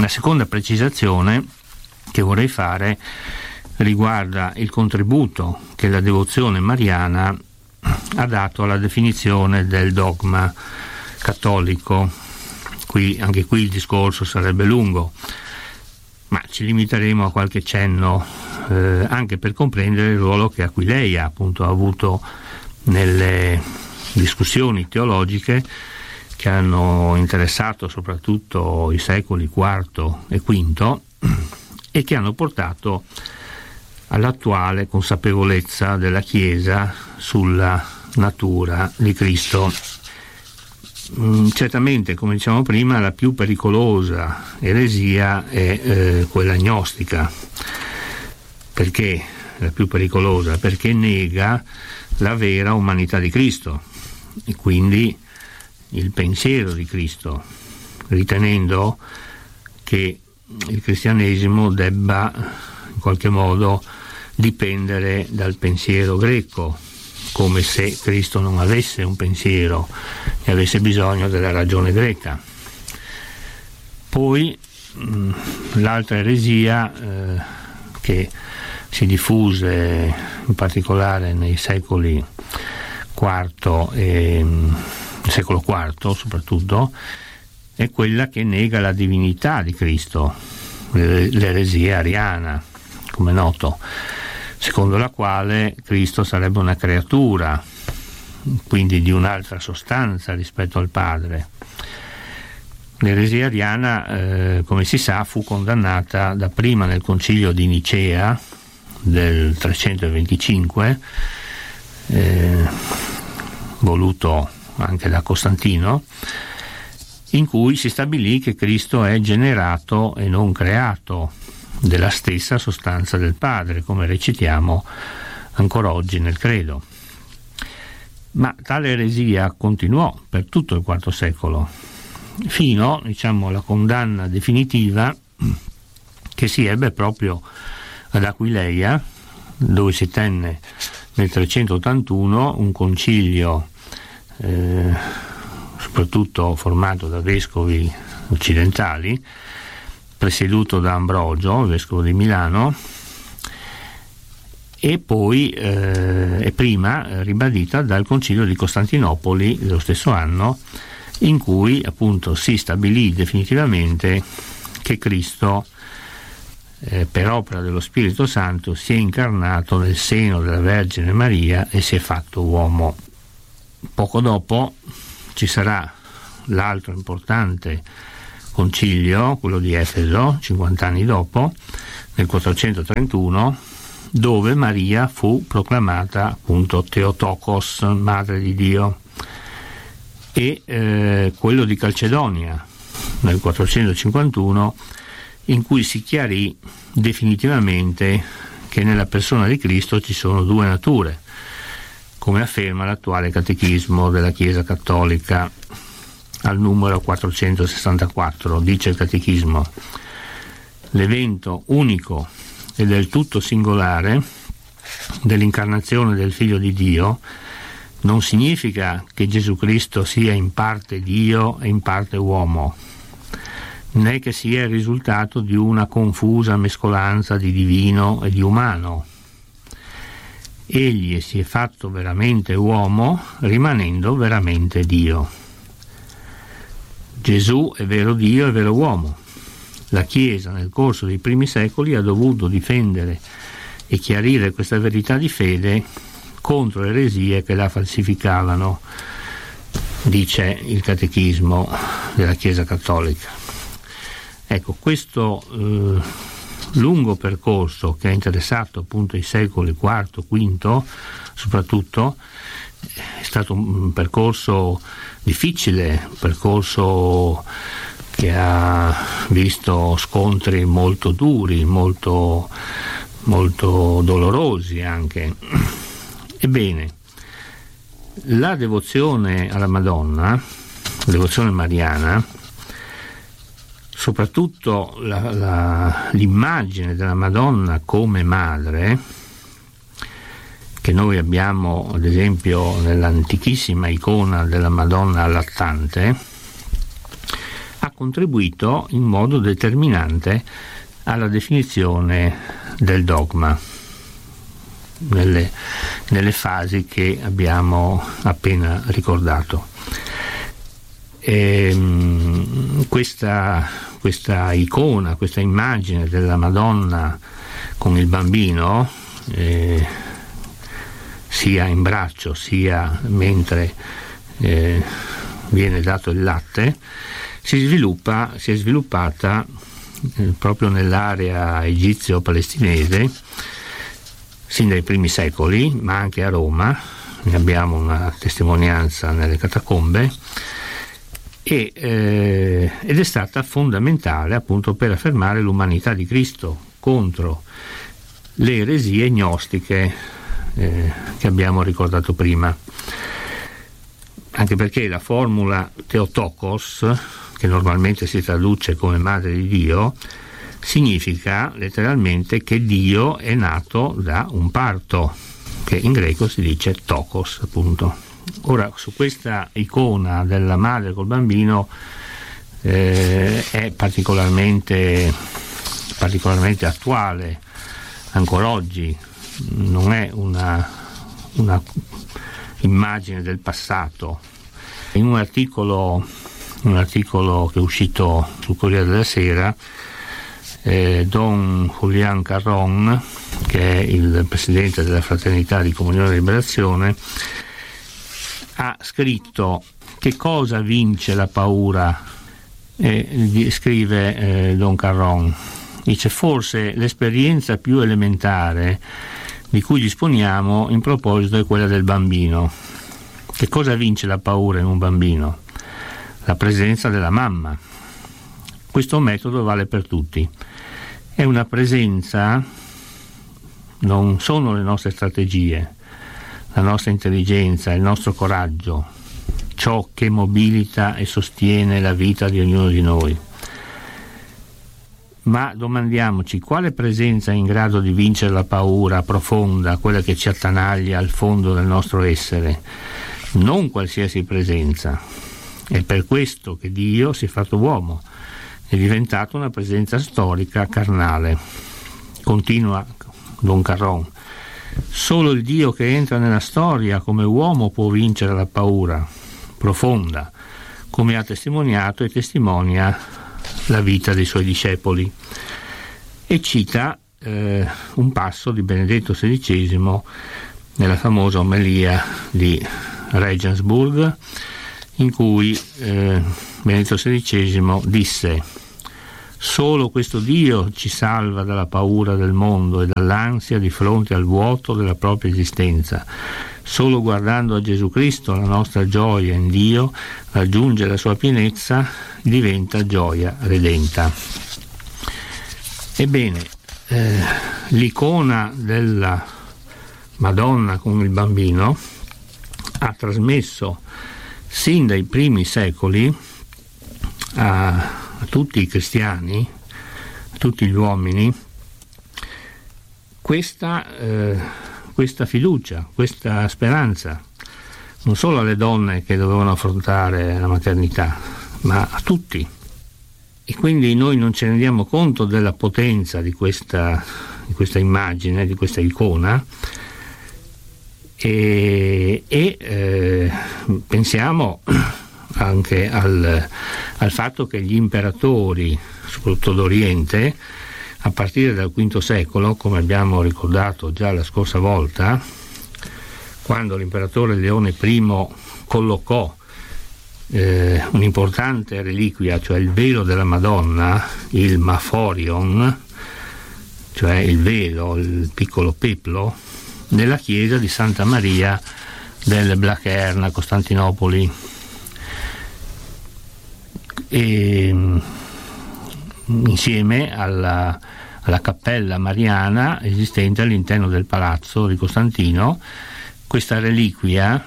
Una seconda precisazione che vorrei fare riguarda il contributo che la devozione mariana ha dato alla definizione del dogma cattolico. Anche qui il discorso sarebbe lungo, ma ci limiteremo a qualche cenno, anche per comprendere il ruolo che Aquileia appunto ha avuto nelle discussioni teologiche che hanno interessato soprattutto i secoli IV e V e che hanno portato all'attuale consapevolezza della Chiesa sulla natura di Cristo. Certamente, come dicevamo prima, la più pericolosa eresia è quella gnostica. Perché la più pericolosa? Perché nega la vera umanità di Cristo e quindi il pensiero di Cristo, ritenendo che il cristianesimo debba in qualche modo dipendere dal pensiero greco, come se Cristo non avesse un pensiero e avesse bisogno della ragione greca. Poi l'altra eresia che si diffuse in particolare nei secoli IV e secolo IV soprattutto, è quella che nega la divinità di Cristo, l'eresia ariana, come è noto, secondo la quale Cristo sarebbe una creatura, quindi di un'altra sostanza rispetto al Padre. L'eresia ariana, come si sa, fu condannata dapprima nel concilio di Nicea del 325, voluto anche da Costantino, in cui si stabilì che Cristo è generato e non creato della stessa sostanza del Padre, come recitiamo ancora oggi nel credo. Ma tale eresia continuò per tutto il IV secolo, fino, alla condanna definitiva che si ebbe proprio ad Aquileia, dove si tenne nel 381 un concilio soprattutto formato da vescovi occidentali, presieduto da Ambrogio, il vescovo di Milano, e poi prima ribadita dal concilio di Costantinopoli dello stesso anno, in cui appunto si stabilì definitivamente che Cristo per opera dello Spirito Santo si è incarnato nel seno della Vergine Maria e si è fatto uomo. Poco dopo ci sarà l'altro importante concilio, quello di Efeso, 50 anni dopo, nel 431, dove Maria fu proclamata appunto Theotokos, madre di Dio, e quello di Calcedonia nel 451, in cui si chiarì definitivamente che nella persona di Cristo ci sono due nature, come afferma l'attuale catechismo della Chiesa Cattolica al numero 464. Dice il catechismo: l'evento unico e del tutto singolare dell'incarnazione del Figlio di Dio non significa che Gesù Cristo sia in parte Dio e in parte uomo, né che sia il risultato di una confusa mescolanza di divino e di umano. Egli si è fatto veramente uomo, rimanendo veramente Dio. Gesù è vero Dio e vero uomo. La Chiesa nel corso dei primi secoli ha dovuto difendere e chiarire questa verità di fede contro eresie che la falsificavano, dice il catechismo della Chiesa Cattolica. Ecco, questo lungo percorso che ha interessato appunto i secoli IV, V soprattutto, è stato un percorso difficile, un percorso che ha visto scontri molto duri, molto dolorosi anche. Ebbene, la devozione alla Madonna, la devozione mariana, soprattutto l'immagine della Madonna come madre, che noi abbiamo ad esempio nell'antichissima icona della Madonna allattante, ha contribuito in modo determinante alla definizione del dogma nelle fasi che abbiamo appena ricordato. Questa icona, questa immagine della Madonna con il bambino, sia in braccio sia mentre viene dato il latte, si è sviluppata proprio nell'area egizio-palestinese sin dai primi secoli, ma anche a Roma, ne abbiamo una testimonianza nelle catacombe, ed è stata fondamentale appunto per affermare l'umanità di Cristo contro le eresie gnostiche che abbiamo ricordato prima, anche perché la formula Theotokos, che normalmente si traduce come Madre di Dio, significa letteralmente che Dio è nato da un parto, che in greco si dice tokos, appunto. Ora, su questa icona della madre col bambino è particolarmente attuale ancora oggi, non è una immagine del passato. In un articolo che è uscito sul Corriere della Sera, Don Julián Carrón, che è il presidente della Fraternità di Comunione e Liberazione, ha scritto: che cosa vince la paura? Scrive Don Carrón, dice: forse l'esperienza più elementare di cui disponiamo in proposito è quella del bambino. Che cosa vince la paura in un bambino? La presenza della mamma. Questo metodo vale per tutti. È una presenza, non sono le nostre strategie, la nostra intelligenza, il nostro coraggio, ciò che mobilita e sostiene la vita di ognuno di noi. Ma domandiamoci: quale presenza è in grado di vincere la paura profonda, quella che ci attanaglia al fondo del nostro essere? Non qualsiasi presenza. È per questo che Dio si è fatto uomo, è diventato una presenza storica carnale. Continua Don Carrón: solo il Dio che entra nella storia come uomo può vincere la paura profonda, come ha testimoniato e testimonia la vita dei suoi discepoli. E cita un passo di Benedetto XVI nella famosa omelia di Regensburg, in cui Benedetto XVI disse: solo questo Dio ci salva dalla paura del mondo e dall'ansia di fronte al vuoto della propria esistenza. Solo guardando a Gesù Cristo la nostra gioia in Dio raggiunge la sua pienezza, diventa gioia redenta. Ebbene, l'icona della Madonna con il bambino ha trasmesso sin dai primi secoli a tutti i cristiani, a tutti gli uomini, questa fiducia, questa speranza, non solo alle donne che dovevano affrontare la maternità, ma a tutti. E quindi noi non ci rendiamo conto della potenza di questa immagine, di questa icona, e pensiamo anche al fatto che gli imperatori, soprattutto d'Oriente, a partire dal V secolo, come abbiamo ricordato già la scorsa volta, quando l'imperatore Leone I collocò un'importante reliquia, cioè il velo della Madonna, il Maphorion, cioè il velo, il piccolo peplo, nella chiesa di Santa Maria del Blacherna a Costantinopoli. E insieme alla cappella mariana esistente all'interno del palazzo di Costantino, questa reliquia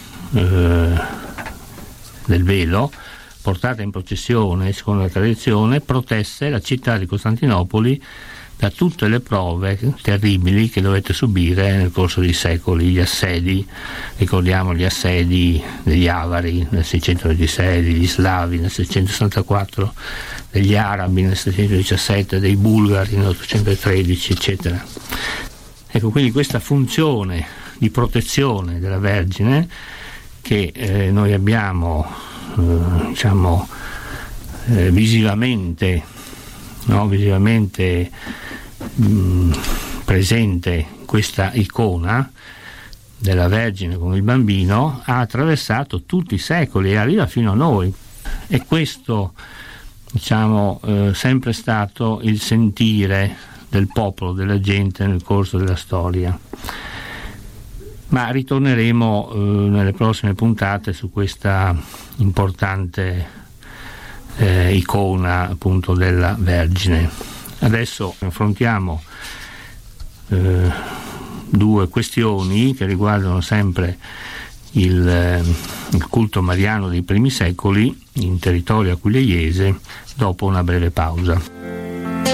del velo, portata in processione secondo la tradizione, protesse la città di Costantinopoli da tutte le prove terribili che dovete subire nel corso dei secoli, gli assedi, ricordiamo gli assedi degli Avari nel 626, degli Slavi nel 664, degli Arabi nel 617, dei Bulgari nel 813, eccetera. Ecco, quindi questa funzione di protezione della Vergine che noi abbiamo visivamente presente questa icona della Vergine con il bambino, ha attraversato tutti i secoli e arriva fino a noi, e questo sempre stato il sentire del popolo, della gente nel corso della storia. Ma ritorneremo nelle prossime puntate su questa importante icona appunto della Vergine. Adesso affrontiamo due questioni che riguardano sempre il culto mariano dei primi secoli in territorio aquileiese, dopo una breve pausa.